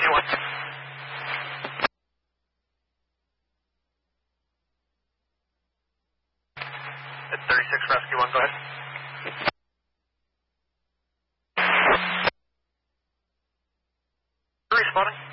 Rescue 1. It's 36 Rescue 1, go ahead. Responding.